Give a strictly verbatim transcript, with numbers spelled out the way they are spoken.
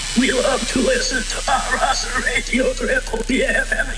We love to listen to our Rasa Radio Triple B F M.